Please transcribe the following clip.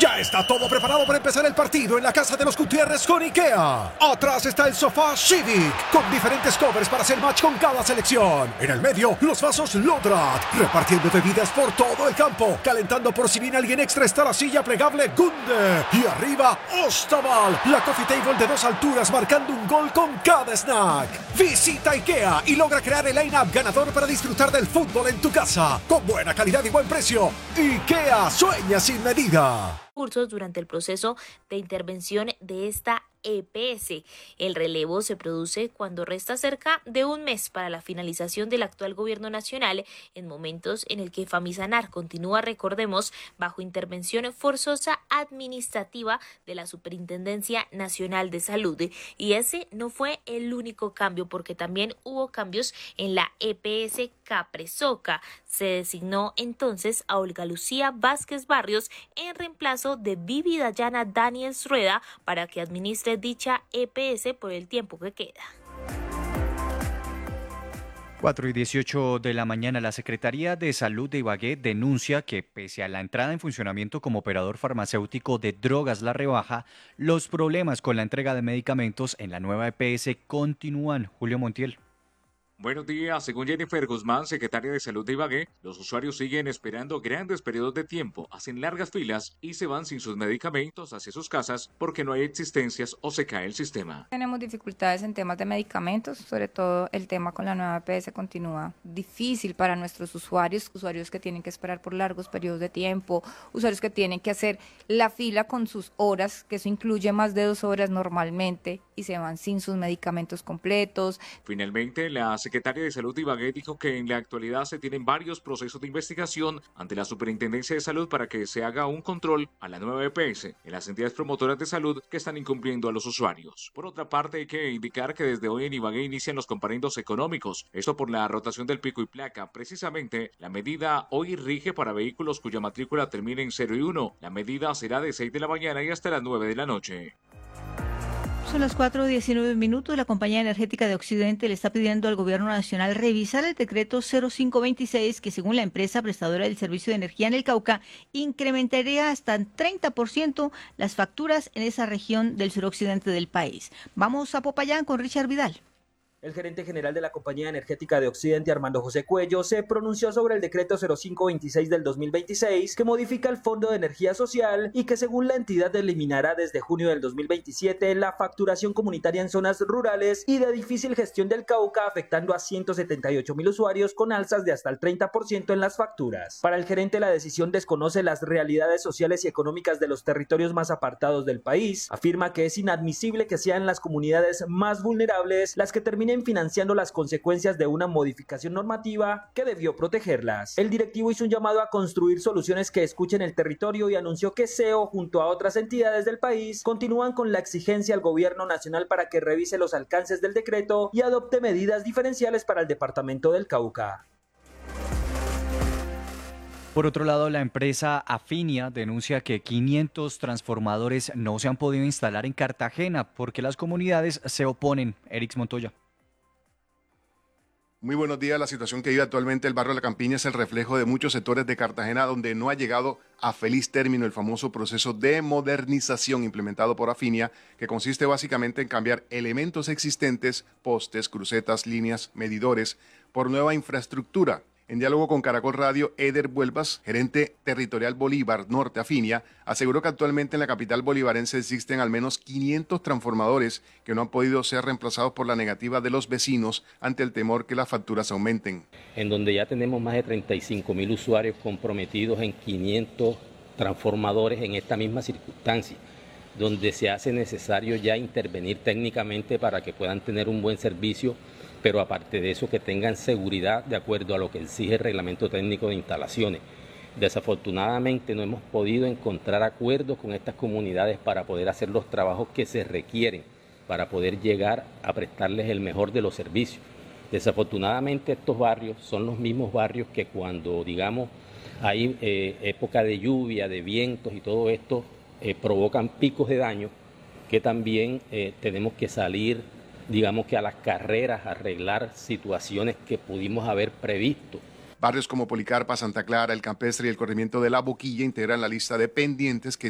Ya está todo preparado para empezar el partido en la casa de los Gutiérrez con IKEA. Atrás está el sofá Civic, con diferentes covers para hacer match con cada selección. En el medio, los vasos Lodrat, repartiendo bebidas por todo el campo. Calentando por si viene alguien extra está la silla plegable Gunde. Y arriba, Ostaval, la coffee table de 2 alturas marcando un gol con cada snack. Visita IKEA y logra crear el line-up ganador para disfrutar del fútbol en tu casa. Con buena calidad y buen precio. IKEA sueña sin medida. Cursos durante el proceso de intervención de esta EPS. El relevo se produce cuando resta cerca de un mes para la finalización del actual gobierno nacional, en momentos en el que Famisanar continúa, recordemos, bajo intervención forzosa administrativa de la Superintendencia Nacional de Salud. Y ese no fue el único cambio, porque también hubo cambios en la EPS Capresoca. Se designó entonces a Olga Lucía Vázquez Barrios en reemplazo de Vivi Dayana Daniels Rueda para que administre dicha EPS por el tiempo que queda. 4:18 de la mañana, la Secretaría de Salud de Ibagué denuncia que pese a la entrada en funcionamiento como operador farmacéutico de Drogas La Rebaja, los problemas con la entrega de medicamentos en la nueva EPS continúan. Julio Montiel. Buenos días. Según Jennifer Guzmán, secretaria de Salud de Ibagué, los usuarios siguen esperando grandes periodos de tiempo, hacen largas filas y se van sin sus medicamentos hacia sus casas porque no hay existencias o se cae el sistema. Tenemos dificultades en temas de medicamentos, sobre todo el tema con la nueva EPS continúa difícil para nuestros usuarios que tienen que esperar por largos periodos de tiempo, usuarios que tienen que hacer la fila con sus horas, que eso incluye más de 2 horas normalmente, y se van sin sus medicamentos completos. Finalmente, la secretaria de Salud de Ibagué dijo que en la actualidad se tienen varios procesos de investigación ante la Superintendencia de Salud para que se haga un control a la nueva EPS en las entidades promotoras de salud que están incumpliendo a los usuarios. Por otra parte, hay que indicar que desde hoy en Ibagué inician los comparendos económicos, esto por la rotación del pico y placa. Precisamente, la medida hoy rige para vehículos cuya matrícula termine en 0 y 1. La medida será de 6 de la mañana y hasta las 9 de la noche. Son las 4:19. La Compañía Energética de Occidente le está pidiendo al Gobierno Nacional revisar el decreto 0526 que, según la empresa prestadora del servicio de energía en el Cauca, incrementaría hasta 30% las facturas en esa región del suroccidente del país. Vamos a Popayán con Richard Vidal. El gerente general de la Compañía Energética de Occidente, Armando José Cuello, se pronunció sobre el decreto 0526 del 2026 que modifica el Fondo de Energía Social y que, según la entidad, eliminará desde junio del 2027 la facturación comunitaria en zonas rurales y de difícil gestión del Cauca, afectando a 178.000 usuarios con alzas de hasta el 30% en las facturas. Para el gerente, la decisión desconoce las realidades sociales y económicas de los territorios más apartados del país. Afirma que es inadmisible que sean las comunidades más vulnerables las que terminen financiando las consecuencias de una modificación normativa que debió protegerlas. El directivo hizo un llamado a construir soluciones que escuchen el territorio y anunció que SEO, junto a otras entidades del país, continúan con la exigencia al gobierno nacional para que revise los alcances del decreto y adopte medidas diferenciales para el departamento del Cauca. Por otro lado, la empresa Afinia denuncia que 500 transformadores no se han podido instalar en Cartagena porque las comunidades se oponen. Erix Montoya. Muy buenos días. La situación que vive actualmente el barrio La Campiña es el reflejo de muchos sectores de Cartagena donde no ha llegado a feliz término el famoso proceso de modernización implementado por Afinia, que consiste básicamente en cambiar elementos existentes, postes, crucetas, líneas, medidores, por nueva infraestructura. En diálogo con Caracol Radio, Eder Vuelvas, gerente territorial Bolívar Norte Afinia, aseguró que actualmente en la capital bolivarense existen al menos 500 transformadores que no han podido ser reemplazados por la negativa de los vecinos ante el temor que las facturas aumenten. En donde ya tenemos más de 35.000 usuarios comprometidos en 500 transformadores en esta misma circunstancia, donde se hace necesario ya intervenir técnicamente para que puedan tener un buen servicio, pero aparte de eso que tengan seguridad de acuerdo a lo que exige el reglamento técnico de instalaciones. Desafortunadamente no hemos podido encontrar acuerdos con estas comunidades para poder hacer los trabajos que se requieren para poder llegar a prestarles el mejor de los servicios. Desafortunadamente estos barrios son los mismos barrios que cuando, digamos, hay época de lluvia, de vientos y todo esto provocan picos de daño que también tenemos que salir, digamos que a las carreras, a arreglar situaciones que pudimos haber previsto. Barrios como Policarpa, Santa Clara, El Campestre y el corregimiento de La Boquilla integran la lista de pendientes que